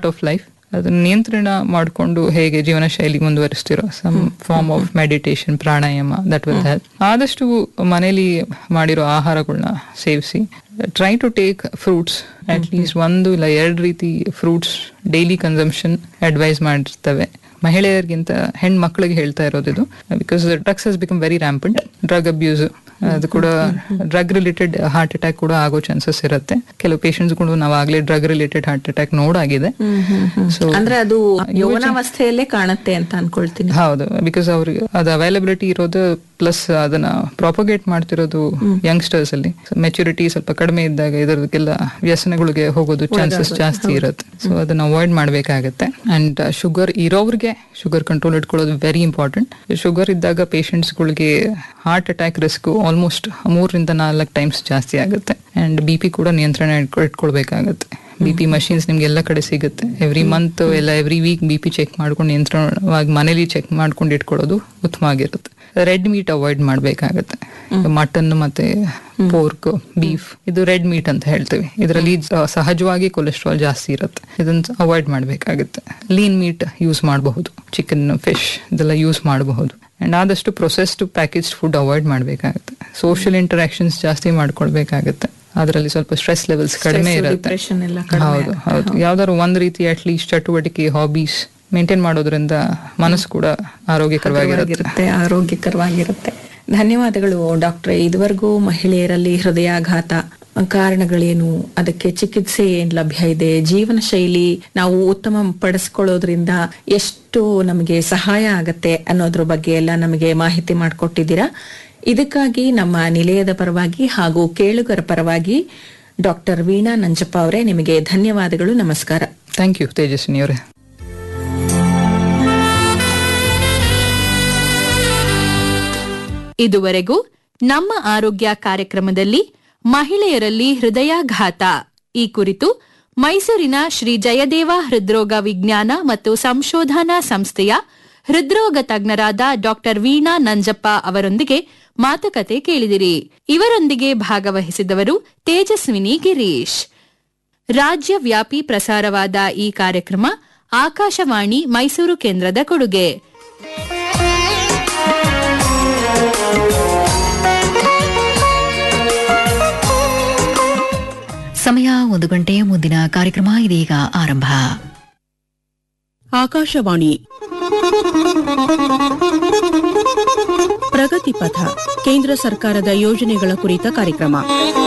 Of life, ಅದನ್ನ ನಿಯಂತ್ರಣ ಮಾಡಿಕೊಂಡು ಹೇಗೆ ಜೀವನ ಶೈಲಿ ಮುಂದುವರಿಸ್ತಿರೋ some form of meditation, pranayama, that will help. ಆದಷ್ಟು ಮನೇಲಿ ಮಾಡಿರೋ ಆಹಾರಗಳನ್ನ ಸೇವಿಸಿ. Try to take fruits, at least 1 ಇಲ್ಲ 2 ರೀತಿ ಫ್ರೂಟ್ಸ್ ಡೈಲಿ ಕನ್ಸಂಪ್ಷನ್ ಅಡ್ವೈಸ್ ಮಾಡಿರ್ತವೆ. ಮಹಿಳೆಯರಿಗಿಂತ ಹೆಣ್ಮಕ್ಳಿಗೆ ಹೇಳ್ತಾ ಇರೋದು ಇದು, because drugs has become very rampant. Drug abuse ಅದು ಕೂಡ ಡ್ರಗ್ ರಿಲೇಟೆಡ್ ಹಾರ್ಟ್ ಅಟ್ಯಾಕ್ ಕೂಡ ಆಗೋ ಚಾನ್ಸಸ್ ಇರುತ್ತೆ. ಕೆಲವು ಪೇಷಂಟ್ಸ್ ಗಳು ನಾವಾಗ್ಲೇ drug related heart attack ನೋಡಾಗಿದೆ. So ಅಂದ್ರೆ ಅದು ಯೌವನಾವಸ್ಥೆಯಲ್ಲೇ ಕಾಣುತ್ತೆ ಅಂತ ಅನ್ಕೊಳ್ತೀನಿ. ಹೌದು, ಬಿಕಾಸ್ ಅವ್ರಿಗೆ ಅದು ಅವೈಲಬಿಲಿಟಿ ಇರೋದು, ಪ್ಲಸ್ ಅದನ್ನ ಪ್ರಾಪಗೇಟ್ ಮಾಡ್ತಿರೋದು ಯಂಗ್ಸ್ಟರ್ಸ್ ಅಲ್ಲಿ. ಮೆಚುರಿಟಿ ಸ್ವಲ್ಪ ಕಡಿಮೆ ಇದ್ದಾಗ ಇದಕ್ಕೆಲ್ಲ ವ್ಯಸನಗಳಿಗೆ ಹೋಗೋದು ಚಾನ್ಸಸ್ ಜಾಸ್ತಿ ಇರುತ್ತೆ. ಸೊ ಅದನ್ನ ಅವಾಯ್ಡ್ ಮಾಡ್ಬೇಕಾಗತ್ತೆ. ಅಂಡ್ ಶುಗರ್ ಇರೋವ್ರಿಗೆ ಶುಗರ್ ಕಂಟ್ರೋಲ್ ಇಟ್ಕೊಳ್ಳೋದು ವೆರಿ ಇಂಪಾರ್ಟೆಂಟ್. ಶುಗರ್ ಇದ್ದಾಗ ಪೇಷಂಟ್ಸ್ ಗಳಿಗೆ heart attack risk almost 3-4 times ಜಾಸ್ತಿ ಆಗುತ್ತೆ. ಅಂಡ್ BP ಕೂಡ ನಿಯಂತ್ರಣ ಇಟ್ಕೊಳ್ಬೇಕಾಗತ್ತೆ. BP ಮಷೀನ್ಸ್ ನಿಮ್ಗೆ ಎಲ್ಲ ಕಡೆ ಸಿಗುತ್ತೆ. ಎವ್ರಿ ಮಂತ್ ಎಲ್ಲ ಎವ್ರಿ ವೀಕ್ BP ಚೆಕ್ ಮಾಡ್ಕೊಂಡು ನಿಯಂತ್ರಣವಾಗಿ ಮನೇಲಿ ಚೆಕ್ ಮಾಡ್ಕೊಂಡು ಇಟ್ಕೊಳ್ಳೋದು ಉತ್ತಮ ಆಗಿರುತ್ತೆ. ರೆಡ್ ಮೀಟ್ ಅವಾಯ್ಡ್ ಮಾಡ್ಬೇಕಾಗತ್ತೆ. ಮಟನ್ ಮತ್ತೆ ಪೋರ್ಕ್, ಬೀಫ್, ಇದು ರೆಡ್ ಮೀಟ್ ಅಂತ ಹೇಳ್ತೀವಿ. ಇದರಲ್ಲಿ ಸಹಜವಾಗಿ ಕೊಲೆಸ್ಟ್ರಾಲ್ ಜಾಸ್ತಿ ಇರುತ್ತೆ. ಇದನ್ನ ಅವಾಯ್ಡ್ ಮಾಡ್ಬೇಕಾಗತ್ತೆ. ಲೀನ್ ಮೀಟ್ ಯೂಸ್ ಮಾಡಬಹುದು, ಚಿಕನ್, ಫಿಶ್ ಇದೆಲ್ಲ ಯೂಸ್ ಮಾಡಬಹುದು. ಅಂಡ್ ಆದಷ್ಟು ಪ್ರೊಸೆಸ್ಡ್ ಪ್ಯಾಕೇಜ್ ಫುಡ್ ಅವಾಯ್ಡ್ ಮಾಡ್ಬೇಕಾಗತ್ತೆ. ಸೋಷಿಯಲ್ ಇಂಟರಾಕ್ಷನ್ಸ್ ಜಾಸ್ತಿ ಮಾಡ್ಕೊಳ್ಬೇಕಾಗತ್ತೆ. ಅದರಲ್ಲಿ ಸ್ವಲ್ಪ ಸ್ಟ್ರೆಸ್ ಲೆವೆಲ್ಸ್ ಕಡಿಮೆ ಇರುತ್ತೆ. ಹೌದು ಹೌದು, ಯಾವ್ದಾದ್ರು ಒಂದ್ ರೀತಿ ಅಟ್ ಲೀಸ್ಟ್ ಚಟುವಟಿಕೆ, ಹಾಬೀಸ್ ಮೇಂಟೈನ್ ಮಾಡೋದ್ರಿಂದ ಮನಸ್ಸು ಕೂಡ ಆರೋಗ್ಯಕರವಾಗಿರುತ್ತೆ. ಧನ್ಯವಾದಗಳು ಡಾಕ್ಟ್ರೆ. ಇದುವರೆಗೂ ಮಹಿಳೆಯರಲ್ಲಿ ಹೃದಯಾಘಾತ ಕಾರಣಗಳೇನು, ಅದಕ್ಕೆ ಚಿಕಿತ್ಸೆ ಏನ್ ಲಭ್ಯ ಇದೆ, ಜೀವನ ಶೈಲಿ ನಾವು ಉತ್ತಮ ಪಡಿಸ್ಕೊಳ್ಳೋದ್ರಿಂದ ಎಷ್ಟು ನಮಗೆ ಸಹಾಯ ಆಗತ್ತೆ ಅನ್ನೋದ್ರ ಬಗ್ಗೆ ಎಲ್ಲ ನಮಗೆ ಮಾಹಿತಿ ಮಾಡಿಕೊಟ್ಟಿದ್ದೀರಾ. ಇದಕ್ಕಾಗಿ ನಮ್ಮ ನಿಲಯದ ಪರವಾಗಿ ಹಾಗೂ ಕೇಳುಗರ ಪರವಾಗಿ ಡಾಕ್ಟರ್ ವೀಣಾ ನಂಜಪ್ಪ ಅವರೇ, ನಿಮಗೆ ಧನ್ಯವಾದಗಳು. ನಮಸ್ಕಾರ. ಥ್ಯಾಂಕ್ ಯು ತೇಜಸ್ವಿನಿ ಅವರೇ. ಇದುವರೆಗೂ ನಮ್ಮ ಆರೋಗ್ಯ ಕಾರ್ಯಕ್ರಮದಲ್ಲಿ ಮಹಿಳೆಯರಲ್ಲಿ ಹೃದಯಾಘಾತ ಈ ಕುರಿತು ಮೈಸೂರಿನ ಶ್ರೀ ಜಯದೇವ ಹೃದ್ರೋಗ ವಿಜ್ಞಾನ ಮತ್ತು ಸಂಶೋಧನಾ ಸಂಸ್ಥೆಯ ಹೃದ್ರೋಗ ತಜ್ಞರಾದ ಡಾಕ್ಟರ್ ವೀಣಾ ನಂಜಪ್ಪ ಅವರೊಂದಿಗೆ ಮಾತುಕತೆ ಕೇಳಿದಿರಿ. ಇವರೊಂದಿಗೆ ಭಾಗವಹಿಸಿದವರು ತೇಜಸ್ವಿನಿ ಗಿರೀಶ್. ರಾಜ್ಯವ್ಯಾಪಿ ಪ್ರಸಾರವಾದ ಈ ಕಾರ್ಯಕ್ರಮ ಆಕಾಶವಾಣಿ ಮೈಸೂರು ಕೇಂದ್ರದ ಕೊಡುಗೆ. ಸಮಯ 1 ಗಂಟೆ. ಮುಂದಿನ ಕಾರ್ಯಕ್ರಮ ಇದೀಗ ಆರಂಭ. ಆಕಾಶವಾಣಿ ಪ್ರಗತಿ ಪಥ, ಕೇಂದ್ರ ಸರ್ಕಾರದ ಯೋಜನೆಗಳ ಕುರಿತ ಕಾರ್ಯಕ್ರಮ.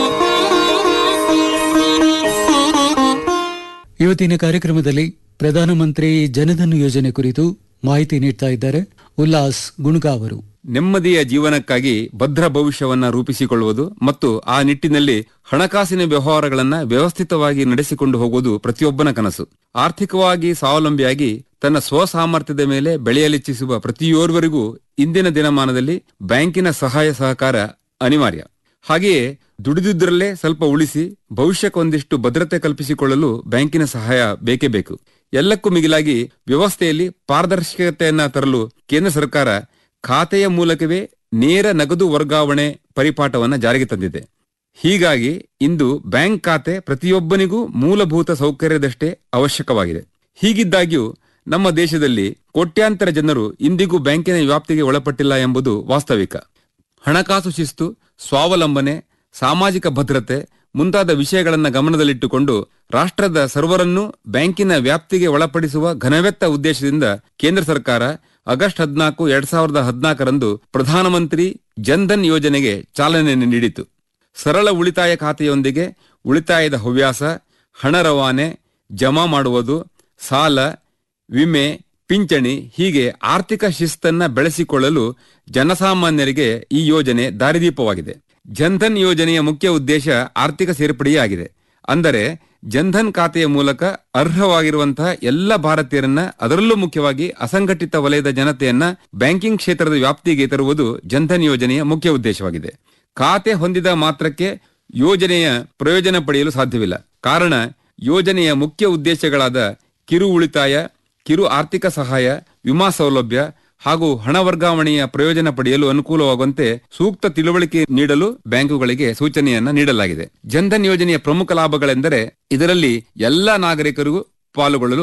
ಇವತ್ತಿನ ಕಾರ್ಯಕ್ರಮದಲ್ಲಿ ಪ್ರಧಾನಮಂತ್ರಿ ಜನಧನ್ ಯೋಜನೆ ಕುರಿತು ಮಾಹಿತಿ ನೀಡ್ತಾ ಇದ್ದಾರೆ ಉಲ್ಲಾಸ್ ಗುಣಗಾ ಅವರು. ನೆಮ್ಮದಿಯ ಜೀವನಕ್ಕಾಗಿ ಭದ್ರ ಭವಿಷ್ಯವನ್ನ ರೂಪಿಸಿಕೊಳ್ಳುವುದು ಮತ್ತು ಆ ನಿಟ್ಟಿನಲ್ಲಿ ಹಣಕಾಸಿನ ವ್ಯವಹಾರಗಳನ್ನ ವ್ಯವಸ್ಥಿತವಾಗಿ ನಡೆಸಿಕೊಂಡು ಹೋಗುವುದು ಪ್ರತಿಯೊಬ್ಬನ ಕನಸು. ಆರ್ಥಿಕವಾಗಿ ಸ್ವಾವಲಂಬಿಯಾಗಿ ತನ್ನ ಸ್ವಸಾಮರ್ಥ್ಯದ ಮೇಲೆ ಬೆಳೆಯಲಿಚ್ಛಿಸುವ ಪ್ರತಿಯೋರ್ವರಿಗೂ ಇಂದಿನ ದಿನಮಾನದಲ್ಲಿ ಬ್ಯಾಂಕಿನ ಸಹಾಯ ಸಹಕಾರ ಅನಿವಾರ್ಯ. ಹಾಗೆಯೇ ದುಡಿದುದರಲ್ಲೇ ಸ್ವಲ್ಪ ಉಳಿಸಿ ಭವಿಷ್ಯಕ್ಕೊಂದಿಷ್ಟು ಭದ್ರತೆ ಕಲ್ಪಿಸಿಕೊಳ್ಳಲು ಬ್ಯಾಂಕಿನ ಸಹಾಯ ಬೇಕೇ ಬೇಕು. ಎಲ್ಲಕ್ಕೂ ಮಿಗಿಲಾಗಿ ವ್ಯವಸ್ಥೆಯಲ್ಲಿ ಪಾರದರ್ಶಕತೆಯನ್ನ ತರಲು ಕೇಂದ್ರ ಸರ್ಕಾರ ಖಾತೆಯ ಮೂಲಕವೇ ನೇರ ನಗದು ವರ್ಗಾವಣೆ ಪರಿಪಾಠವನ್ನು ಜಾರಿಗೆ ತಂದಿದೆ. ಹೀಗಾಗಿ ಇಂದು ಬ್ಯಾಂಕ್ ಖಾತೆ ಪ್ರತಿಯೊಬ್ಬನಿಗೂ ಮೂಲಭೂತ ಸೌಕರ್ಯದಷ್ಟೇ ಅವಶ್ಯಕವಾಗಿದೆ. ಹೀಗಿದ್ದಾಗ್ಯೂ ನಮ್ಮ ದೇಶದಲ್ಲಿ ಕೋಟ್ಯಾಂತರ ಜನರು ಇಂದಿಗೂ ಬ್ಯಾಂಕಿನ ವ್ಯಾಪ್ತಿಗೆ ಒಳಪಟ್ಟಿಲ್ಲ ಎಂಬುದು ವಾಸ್ತವಿಕ. ಹಣಕಾಸು ಶಿಸ್ತು, ಸ್ವಾವಲಂಬನೆ, ಸಾಮಾಜಿಕ ಭದ್ರತೆ ಮುಂತಾದ ವಿಷಯಗಳನ್ನು ಗಮನದಲ್ಲಿಟ್ಟುಕೊಂಡು ರಾಷ್ಟ್ರದ ಸರ್ವರನ್ನೂ ಬ್ಯಾಂಕಿನ ವ್ಯಾಪ್ತಿಗೆ ಒಳಪಡಿಸುವ ಘನವೆತ್ತ ಉದ್ದೇಶದಿಂದ ಕೇಂದ್ರ ಸರ್ಕಾರ ಆಗಸ್ಟ್ 14, 2014ರಂದು ಪ್ರಧಾನಮಂತ್ರಿ ಜನ್ಧನ್ ಯೋಜನೆಗೆ ಚಾಲನೆ ನೀಡಿತು. ಸರಳ ಉಳಿತಾಯ ಖಾತೆಯೊಂದಿಗೆ ಉಳಿತಾಯದ ಹವ್ಯಾಸ, ಹಣ ರವಾನೆ, ಜಮಾ ಮಾಡುವುದು, ಸಾಲ, ವಿಮೆ, ಪಿಂಚಣಿ ಹೀಗೆ ಆರ್ಥಿಕ ಶಿಸ್ತನ್ನ ಬೆಳೆಸಿಕೊಳ್ಳಲು ಜನಸಾಮಾನ್ಯರಿಗೆ ಈ ಯೋಜನೆ ದಾರಿದೀಪವಾಗಿದೆ. ಜನ್ಧನ್ ಯೋಜನೆಯ ಮುಖ್ಯ ಉದ್ದೇಶ ಆರ್ಥಿಕ ಸೇರ್ಪಡೆಯೇ ಆಗಿದೆ. ಅಂದರೆ ಜನ್ಧನ್ ಖಾತೆಯ ಮೂಲಕ ಅರ್ಹವಾಗಿರುವಂತಹ ಎಲ್ಲ ಭಾರತೀಯರನ್ನ, ಅದರಲ್ಲೂ ಮುಖ್ಯವಾಗಿ ಅಸಂಘಟಿತ ವಲಯದ ಜನತೆಯನ್ನ ಬ್ಯಾಂಕಿಂಗ್ ಕ್ಷೇತ್ರದ ವ್ಯಾಪ್ತಿಗೆ ತರುವುದು ಜನ್ಧನ್ ಯೋಜನೆಯ ಮುಖ್ಯ ಉದ್ದೇಶವಾಗಿದೆ. ಖಾತೆ ಹೊಂದಿದ ಮಾತ್ರಕ್ಕೆ ಯೋಜನೆಯ ಪ್ರಯೋಜನ ಪಡೆಯಲು ಸಾಧ್ಯವಿಲ್ಲ. ಕಾರಣ, ಯೋಜನೆಯ ಮುಖ್ಯ ಉದ್ದೇಶಗಳಾದ ಕಿರು ಉಳಿತಾಯ, ಕಿರು ಆರ್ಥಿಕ ಸಹಾಯ, ವಿಮಾ ಸೌಲಭ್ಯ ಹಾಗೂ ಹಣ ವರ್ಗಾವಣೆಯ ಪ್ರಯೋಜನ ಪಡೆಯಲು ಅನುಕೂಲವಾಗುವಂತೆ ಸೂಕ್ತ ತಿಳುವಳಿಕೆ ನೀಡಲು ಬ್ಯಾಂಕುಗಳಿಗೆ ಸೂಚನೆಯನ್ನ ನೀಡಲಾಗಿದೆ. ಜನ್ಧನ್ ಯೋಜನೆಯ ಪ್ರಮುಖ ಲಾಭಗಳೆಂದರೆ ಇದರಲ್ಲಿ ಎಲ್ಲಾ ನಾಗರಿಕರಿಗೂ ಪಾಲ್ಗೊಳ್ಳಲು